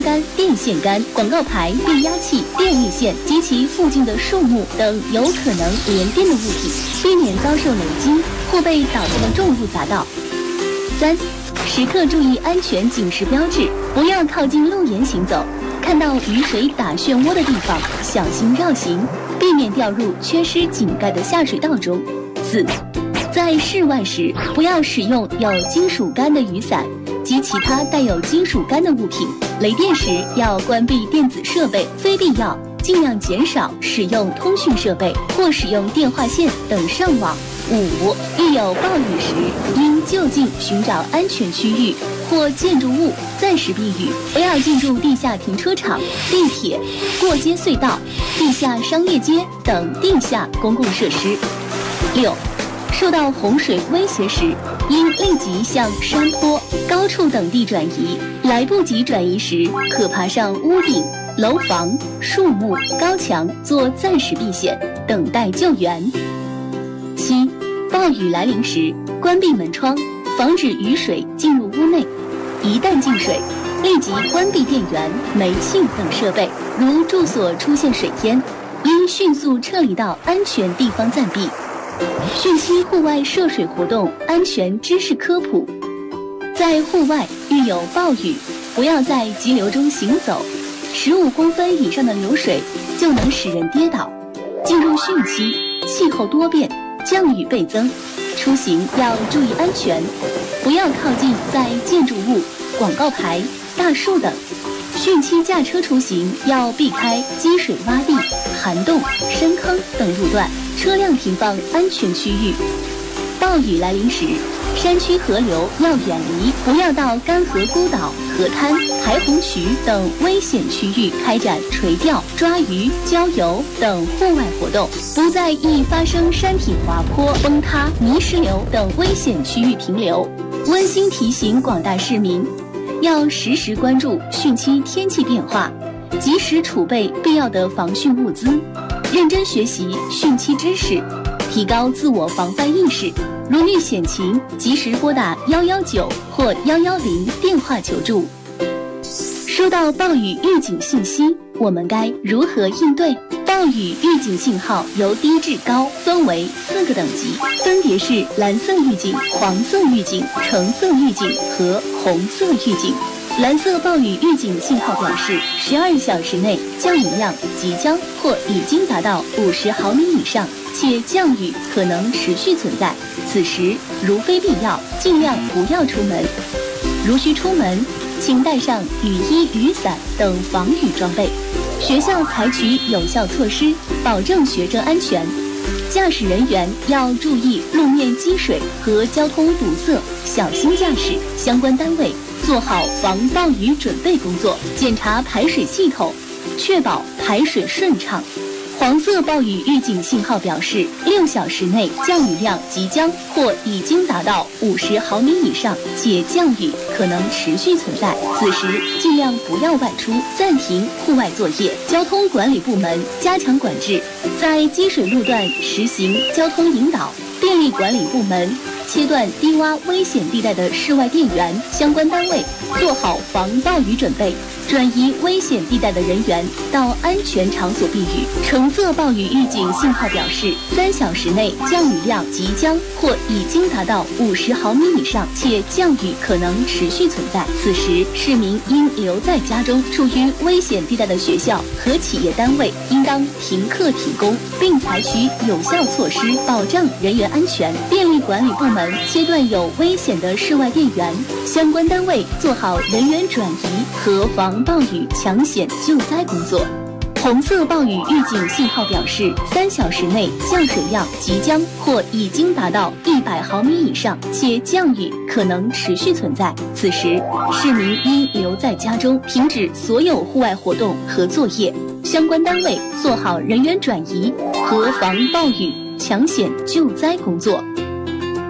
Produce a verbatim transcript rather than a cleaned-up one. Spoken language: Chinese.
杆、电线杆、广告牌、变压器、电力线及其附近的树木等有可能连电的物体，避免遭受雷击或被倒下的重物砸到。三、时刻注意安全警示标志，不要靠近路沿行走。看到雨水打漩涡的地方，小心绕行，避免掉入缺失井盖的下水道中。四、在室外时，不要使用有金属杆的雨伞及其他带有金属杆的物品。雷电时要关闭电子设备，非必要尽量减少使用通讯设备或使用电话线等上网。五、遇有暴雨时，应就近寻找安全区域或建筑物暂时避雨，不要进入地下停车场、地铁、过街隧道、地下商业街等地下公共设施。六、受到洪水威胁时，应立即向山坡、高处等地转移。来不及转移时，可爬上屋顶、楼房、树木、高墙做暂时避险，等待救援。七、暴雨来临时，关闭门窗，防止雨水进入屋内。一旦进水，立即关闭电源、煤气等设备。如住所出现水淹，应迅速撤离到安全地方暂避。汛期户外涉水活动安全知识科普：在户外遇有暴雨，不要在急流中行走，十五公分以上的流水就能使人跌倒。进入汛期，气候多变，降雨倍增，出行要注意安全，不要靠近在建筑物、广告牌、大树等。汛期驾车出行要避开积水洼地、涵洞、深坑等路段，车辆停放安全区域。暴雨来临时，山区河流要远离，不要到干涸孤岛、河滩、排洪渠等危险区域开展垂钓、抓鱼、郊游等户外活动，不在易发生山体滑坡、崩塌、泥石流等危险区域停留。温馨提醒广大市民，要时时关注汛期天气变化，及时储备必要的防汛物资，认真学习汛期知识，提高自我防范意识。如遇险情，及时拨打一一九或一一零电话求助。收到暴雨预警信息，我们该如何应对？暴雨预警信号由低至高分为四个等级，分别是蓝色预警、黄色预警、橙色预警和红色预警。蓝色暴雨预警信号表示，十二小时内降雨量即将或已经达到五十毫米以上，且降雨可能持续存在。此时如非必要，尽量不要出门。如需出门，请带上雨衣、雨伞等防雨装备。学校采取有效措施，保证学生安全。驾驶人员要注意路面积水和交通堵塞，小心驾驶。相关单位做好防暴雨准备工作，检查排水系统，确保排水顺畅。黄色暴雨预警信号表示，六小时内降雨量即将或已经达到五十毫米以上，且降雨可能持续存在。此时尽量不要外出，暂停户外作业。交通管理部门加强管制，在积水路段实行交通引导。电力管理部门切断低洼危险地带的室外电源，相关单位做好防暴雨准备，转移危险地带的人员到安全场所避雨。橙色暴雨预警信号表示，三小时内降雨量即将或已经达到五十毫米以上，且降雨可能持续存在。此时市民应留在家中，处于危险地带的学校和企业单位应当停课停工，并采取有效措施保障人员安全。电力管理部门切断有危险的室外电源，相关单位做好人员转移和防暴雨抢险救灾工作。红色暴雨预警信号表示，三小时内降水量即将或已经达到一百毫米以上，且降雨可能持续存在。此时市民应留在家中，停止所有户外活动和作业。相关单位做好人员转移和防暴雨抢险救灾工作。